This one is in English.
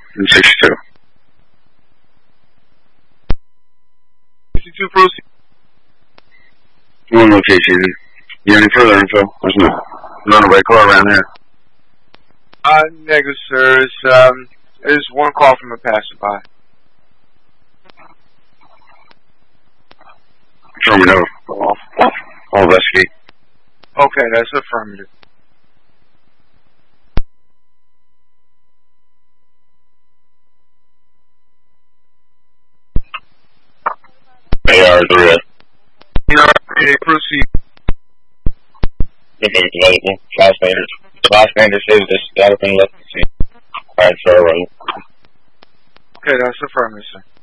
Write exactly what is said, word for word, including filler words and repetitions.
sixty-two. sixty-two, proceed. One location. You have any further info? There's no, none of a car around here. Uh, negative, sir. It's, um, there's one call from a passerby. Affirmative. I'll, I'll investigate. Okay, that's affirmative. A R three. Okay, proceed. If it's available, bystanders. Bystander says this got been left to see. Alright, sir. Okay, that's affirmative, sir.